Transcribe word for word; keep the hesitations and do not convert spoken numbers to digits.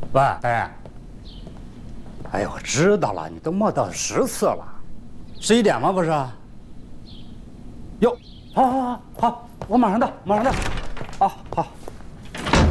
喂，哎，哎呀，我知道了，你都磨到十次了，十一点吗？不是？哟，好好好好，我马上到，马上到。啊，好。